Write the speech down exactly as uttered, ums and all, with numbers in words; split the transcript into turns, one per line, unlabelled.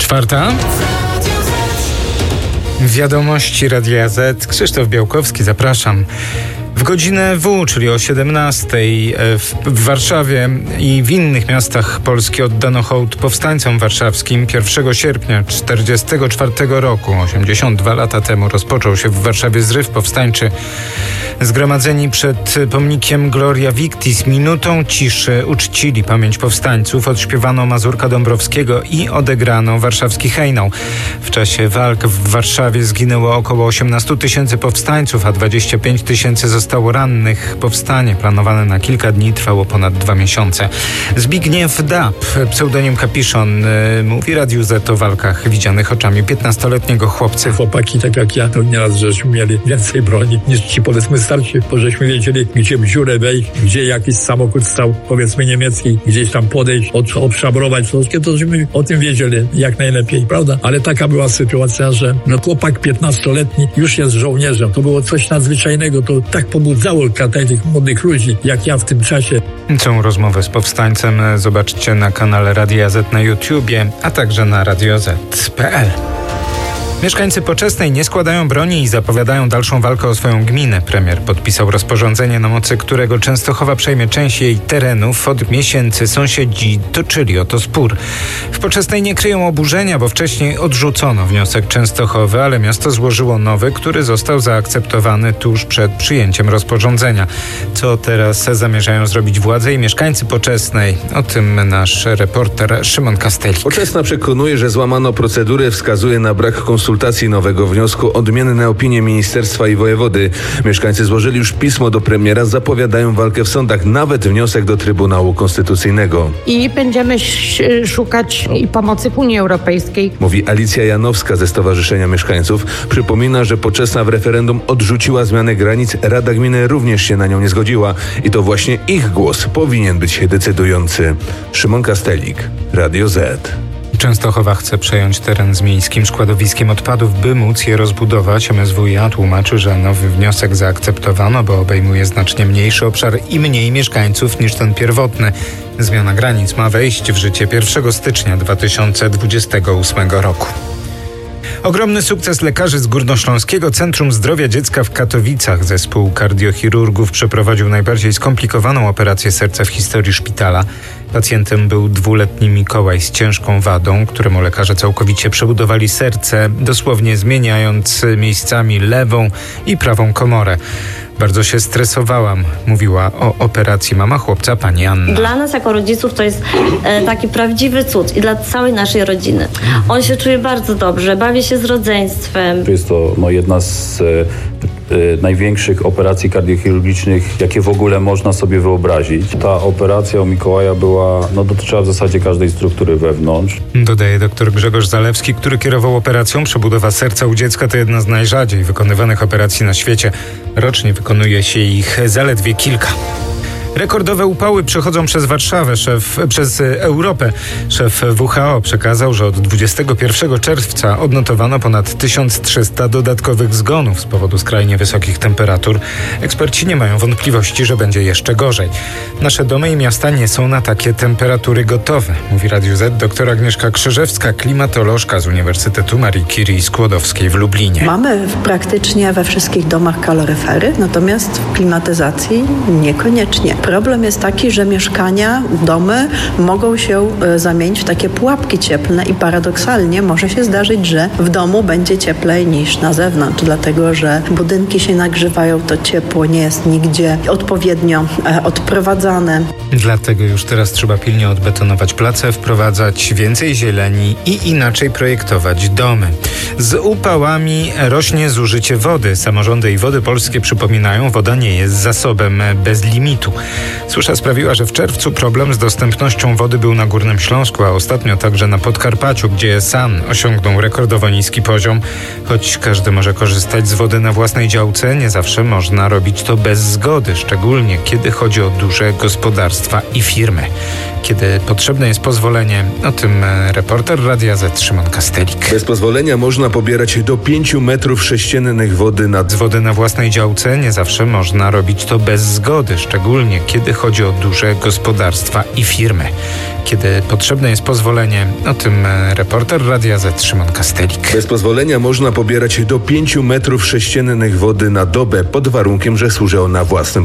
Czwarta. Wiadomości Radia Z. Krzysztof Białkowski, zapraszam. W godzinę W, czyli o siedemnastej w, w Warszawie i w innych miastach Polski oddano hołd powstańcom warszawskim. pierwszego sierpnia tysiąc dziewięćset czterdziestego czwartego roku, osiemdziesiąt dwa lata temu, rozpoczął się w Warszawie zryw powstańczy. Zgromadzeni przed pomnikiem Gloria Victis minutą ciszy uczcili pamięć powstańców, odśpiewano Mazurka Dąbrowskiego i odegrano warszawski hejnał. W czasie walk w Warszawie zginęło około osiemnaście tysięcy powstańców, a dwadzieścia pięć tysięcy zostało rannych. Powstanie planowane na kilka dni trwało ponad dwa miesiące. Zbigniew Dab, pseudonim Kapiszon, mówi Radiu Z o walkach widzianych oczami piętnastoletniego chłopca.
Chłopaki, tak jak ja, to nieraz żeśmy mieli więcej broni niż ci, powiedzmy, starsi, bo żeśmy wiedzieli, gdzie w dziurę wejść, gdzie jakiś samochód stał, powiedzmy, niemiecki, gdzieś tam podejść, od, obszabrować wszystkie, to żeśmy o tym wiedzieli jak najlepiej, prawda? Ale taka była sytuacja, że no chłopak piętnastoletni już jest żołnierzem. To było coś nadzwyczajnego, to tak pobudzało tych młodych ludzi, jak ja w tym czasie.
Całą rozmowę z powstańcem zobaczcie na kanale Radia Z na YouTubie, a także na radio zet kropka pe el. Mieszkańcy Poczesnej nie składają broni i zapowiadają dalszą walkę o swoją gminę. Premier podpisał rozporządzenie, na mocy którego Częstochowa przejmie część jej terenów. Od miesięcy sąsiedzi toczyli o to spór. W Poczesnej nie kryją oburzenia, bo wcześniej odrzucono wniosek Częstochowy, ale miasto złożyło nowy, który został zaakceptowany tuż przed przyjęciem rozporządzenia. Co teraz zamierzają zrobić władze i mieszkańcy Poczesnej? O tym nasz reporter Szymon Kastelik.
Poczesna przekonuje, że złamano procedurę, wskazuje na brak konsultacji konsultacji nowego wniosku, odmienne opinie ministerstwa i wojewody. Mieszkańcy złożyli już pismo do premiera, zapowiadają walkę w sądach, nawet wniosek do Trybunału Konstytucyjnego.
I będziemy szukać i pomocy w Unii Europejskiej.
Mówi Alicja Janowska ze Stowarzyszenia Mieszkańców. Przypomina, że Poczesna w referendum odrzuciła zmianę granic. Rada Gminy również się na nią nie zgodziła. I to właśnie ich głos powinien być decydujący. Szymon Kastelik, Radio Z.
Częstochowa chce przejąć teren z miejskim składowiskiem odpadów, by móc je rozbudować. em es wu ia tłumaczy, że nowy wniosek zaakceptowano, bo obejmuje znacznie mniejszy obszar i mniej mieszkańców niż ten pierwotny. Zmiana granic ma wejść w życie pierwszego stycznia dwa tysiące dwudziestego ósmego roku. Ogromny sukces lekarzy z Górnośląskiego Centrum Zdrowia Dziecka w Katowicach. Zespół kardiochirurgów przeprowadził najbardziej skomplikowaną operację serca w historii szpitala. Pacjentem był dwuletni Mikołaj z ciężką wadą, któremu lekarze całkowicie przebudowali serce, dosłownie zmieniając miejscami lewą i prawą komorę. Bardzo się stresowałam, mówiła o operacji mama chłopca, pani Anna.
Dla nas jako rodziców to jest e, taki prawdziwy cud i dla całej naszej rodziny. On się czuje bardzo dobrze, bawi się z rodzeństwem.
Jest to no, jedna z e, e, największych operacji kardiochirurgicznych, jakie w ogóle można sobie wyobrazić. Ta operacja u Mikołaja była, no, dotyczyła w zasadzie każdej struktury wewnątrz.
Dodaje dr Grzegorz Zalewski, który kierował operacją. Przebudowa serca u dziecka to jedna z najrzadziej wykonywanych operacji na świecie. Rocznie wykonuje się ich zaledwie kilka. Rekordowe upały przechodzą przez Warszawę, szef, przez Europę. Szef W H O przekazał, że od dwudziestego pierwszego czerwca odnotowano ponad tysiąc trzysta dodatkowych zgonów z powodu skrajnie wysokich temperatur. Eksperci nie mają wątpliwości, że będzie jeszcze gorzej. Nasze domy i miasta nie są na takie temperatury gotowe, mówi Radiu Z dr Agnieszka Krzyżewska, klimatolożka z Uniwersytetu Marii Curie Skłodowskiej w Lublinie.
Mamy praktycznie we wszystkich domach kaloryfery, natomiast w klimatyzacji niekoniecznie. Problem jest taki, że mieszkania, domy mogą się zamienić w takie pułapki cieplne i paradoksalnie może się zdarzyć, że w domu będzie cieplej niż na zewnątrz, dlatego że budynki się nagrzewają, to ciepło nie jest nigdzie odpowiednio odprowadzane.
Dlatego już teraz trzeba pilnie odbetonować place, wprowadzać więcej zieleni i inaczej projektować domy. Z upałami rośnie zużycie wody. Samorządy i Wody Polskie przypominają, woda nie jest zasobem bez limitu. Susza sprawiła, że w czerwcu problem z dostępnością wody był na Górnym Śląsku, a ostatnio także na Podkarpaciu, gdzie SAN osiągnął rekordowo niski poziom. Choć każdy może korzystać z wody na własnej działce, nie zawsze można robić to bez zgody, szczególnie kiedy chodzi o duże gospodarstwa i firmy. Kiedy potrzebne jest pozwolenie, o tym reporter Radia Z Szymon Kastelik.
Bez pozwolenia można pobierać do pięciu metrów sześciennych wody na...
Z wody na własnej działce nie zawsze można robić to bez zgody, szczególnie kiedy chodzi o duże gospodarstwa i firmy. Kiedy potrzebne jest pozwolenie, o tym reporter Radia Z Szymon Kastelik.
Bez pozwolenia można pobierać do pięciu metrów sześciennych wody na dobę, pod warunkiem, że służy ona własnym